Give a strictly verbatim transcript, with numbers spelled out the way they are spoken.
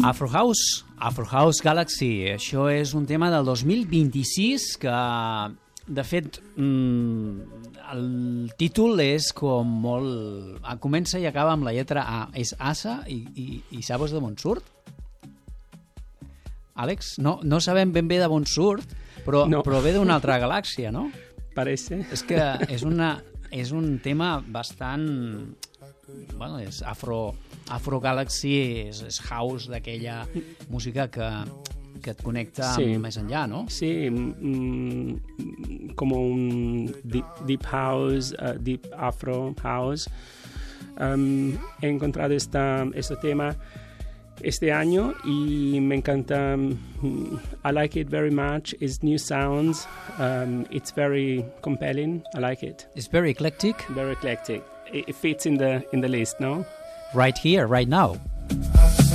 Afro House, Afro House Galaxy. Això és un tema del dos mil vint-i-sis que, de fet, el títol és com molt... Comença i acaba amb la lletra A. És Asa i, i, i sabes d'on surt? Àlex? No, no sabem ben bé d'on surt, però, no. però ve d'una altra galàxia, no? Parece. És que és, una, és un tema bastant... Bueno, és afro... Afro Galaxy és, és house d'aquella música que, que et connecta sí. més enllà, ¿no? Sí, mm, como un deep, deep house, uh, deep afro house. Um, he encontrado esta, este tema este año y me encanta. Um, I like it very much. It's new sounds. Um, it's very compelling. I like it. It's very eclectic. Very eclectic. It, it fits in the in the list, no? Right here, right now.